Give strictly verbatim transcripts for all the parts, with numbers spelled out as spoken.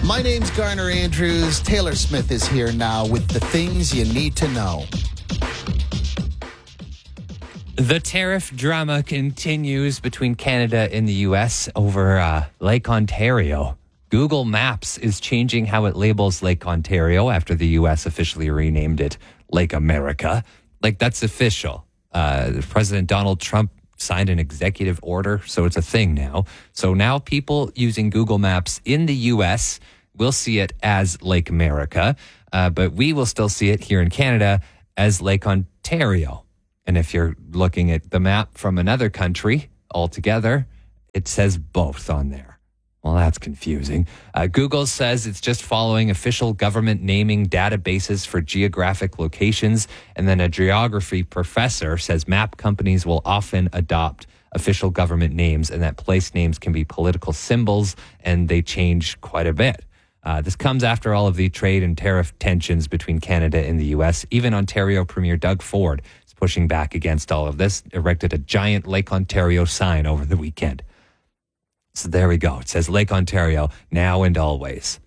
My name's Garner Andrews. Taylor Smith is here now with the things you need to know. The tariff drama continues between Canada and the U S over uh, Lake Ontario. Google Maps is changing how it labels Lake Ontario after the U S officially renamed it Lake America. Like, that's official. Uh, President Donald Trump signed an executive order, so it's a thing now. So now people using Google Maps in the U S will see it as Lake America, uh, but we will still see it here in Canada as Lake Ontario. And if you're looking at the map from another country altogether, it says both on there. Well, that's confusing. Uh, Google says it's just following official government naming databases for geographic locations. And then a geography professor says map companies will often adopt official government names and that place names can be political symbols and they change quite a bit. Uh, this comes after all of the trade and tariff tensions between Canada and the U S. Even Ontario Premier Doug Ford is pushing back against all of this, erected a giant Lake Ontario sign over the weekend. So there we go. It says Lake Ontario now and always.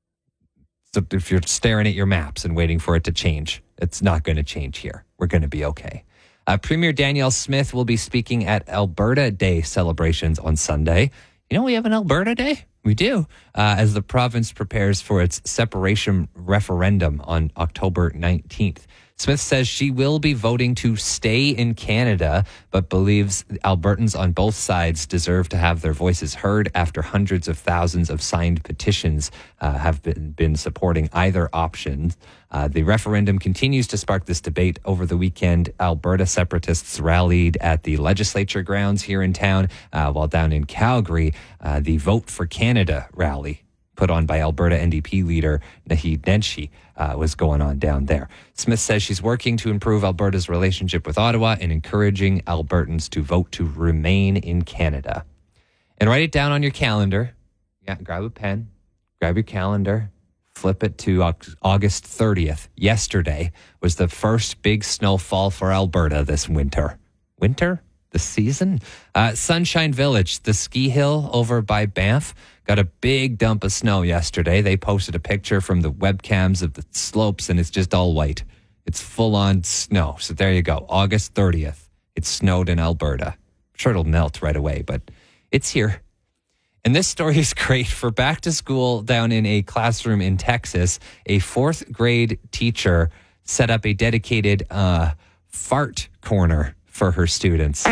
So if you're staring at your maps and waiting for it to change, it's not going to change here. We're going to be okay. Uh, Premier Danielle Smith will be speaking at Alberta Day celebrations on Sunday. You know, we have an Alberta Day. We do, uh, as the province prepares for its separation referendum on October nineteenth. Smith says she will be voting to stay in Canada, but believes Albertans on both sides deserve to have their voices heard after hundreds of thousands of signed petitions uh, have been, been supporting either option. Uh, the referendum continues to spark this debate. Over the weekend, Alberta separatists rallied at the legislature grounds here in town, uh, while down in Calgary, uh, the Vote for Canada rally put on by Alberta N D P leader Naheed Nenshi uh, was going on down there. Smith says she's working to improve Alberta's relationship with Ottawa and encouraging Albertans to vote to remain in Canada. And write it down on your calendar. Yeah, grab a pen, grab your calendar, flip it to August thirtieth. Yesterday was the first big snowfall for Alberta this winter. Winter? The season? Uh, Sunshine Village, the ski hill over by Banff, got a big dump of snow yesterday. They posted a picture from the webcams of the slopes, and it's just all white. It's full-on snow. So there you go. August thirtieth. It snowed in Alberta. I'm sure it'll melt right away, but it's here. And this story is great. For back to school down in a classroom in Texas, a fourth grade teacher set up a dedicated uh, fart corner for her students.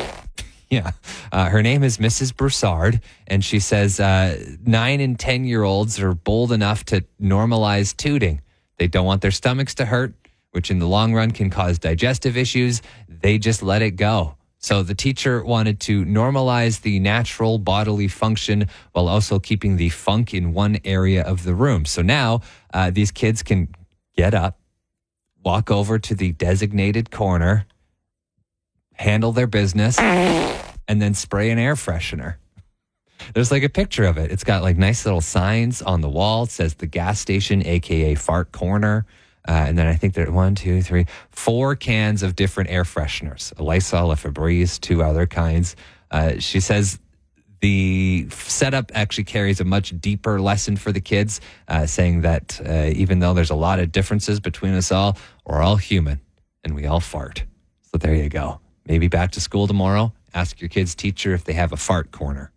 Yeah. Uh, her name is Missus Broussard, and she says uh, nine and ten-year-olds are bold enough to normalize tooting. They don't want their stomachs to hurt, which in the long run can cause digestive issues. They just let it go. So the teacher wanted to normalize the natural bodily function while also keeping the funk in one area of the room. So now uh, these kids can get up, walk over to the designated corner, handle their business, and then spray an air freshener. There's like a picture of it. It's got like nice little signs on the wall. It says the gas station, a k a. Fart Corner. Uh, and then I think there are one, two, three, four cans of different air fresheners. A Lysol, a Febreze, two other kinds. Uh, she says the setup actually carries a much deeper lesson for the kids, uh, saying that uh, even though there's a lot of differences between us all, we're all human and we all fart. So there you go. Maybe back to school tomorrow, ask your kid's teacher if they have a fart corner.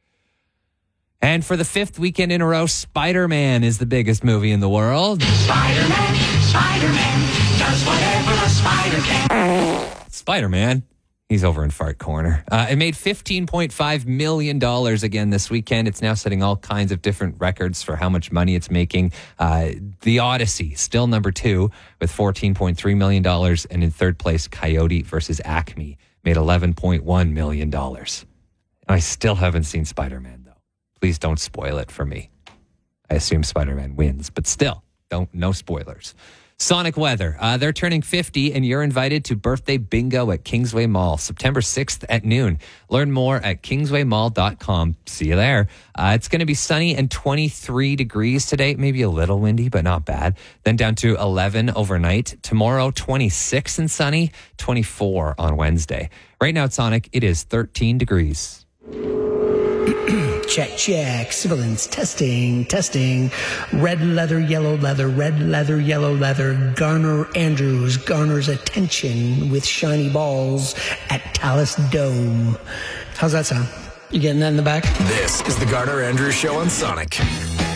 And for the fifth weekend in a row, Spider-Man is the biggest movie in the world. Spider-Man, Spider-Man, does whatever a spider can. Spider-Man, he's over in Fart Corner. Uh, it made fifteen point five million dollars again this weekend. It's now setting all kinds of different records for how much money it's making. Uh, the Odyssey, still number two with fourteen point three million dollars. And in third place, Coyote versus Acme made eleven point one million dollars. I still haven't seen Spider-Man, though. Please don't spoil it for me. I assume Spider-Man wins, but still, don't no spoilers. Sonic Weather. Uh, they're turning fifty, and you're invited to birthday bingo at Kingsway Mall, September sixth at noon. Learn more at kingsway mall dot com. See you there. Uh, it's going to be sunny and twenty-three degrees today. Maybe a little windy, but not bad. Then down to eleven overnight. Tomorrow, twenty-six and sunny, twenty-four on Wednesday. Right now at Sonic, it is thirteen degrees. check, check. Sibilance, testing, testing. Red leather, yellow leather, red leather, yellow leather. Garner Andrews garners attention with shiny balls at Talus Dome. How's that sound? You getting that in the back? This is the Garner Andrews Show on Sonic.